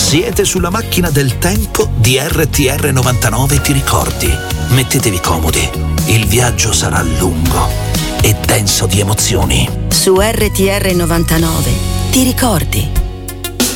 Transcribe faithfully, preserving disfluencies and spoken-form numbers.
Siete sulla macchina del tempo di R T R novantanove Ti ricordi? Mettetevi comodi, il viaggio sarà lungo e denso di emozioni. Su R T R novantanove Ti ricordi?